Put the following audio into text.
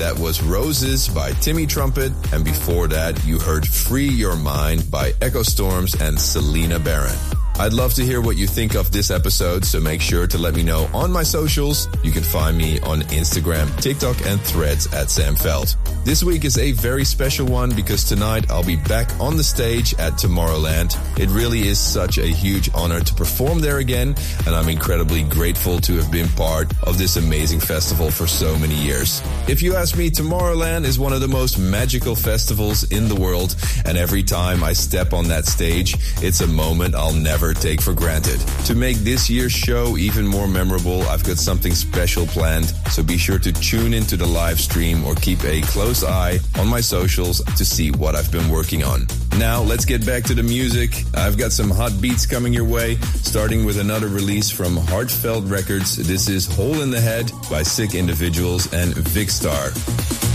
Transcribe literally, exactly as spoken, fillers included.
that was Roses by Timmy Trumpet. And before that, you heard Free Your Mind by Echo Storms and Selena Barron. I'd love to hear what you think of this episode, so make sure to let me know on my socials. You can find me on Instagram, TikTok, and Threads at Sam Veld. This week is a very special one because tonight I'll be back on the stage at Tomorrowland. It really is such a huge honor to perform there again, and I'm incredibly grateful to have been part of this amazing festival for so many years. If you ask me, Tomorrowland is one of the most magical festivals in the world, and every time I step on that stage, it's a moment I'll never take for granted. To make this year's show even more memorable, I've got something special planned, so be sure to tune into the live stream or keep a close eye on my socials to see what I've been working on. Now, let's get back to the music. I've got some hot beats coming your way, starting with another release from Heartfelt Records. This is Hole in the Head by Sick Individuals and Vic Star.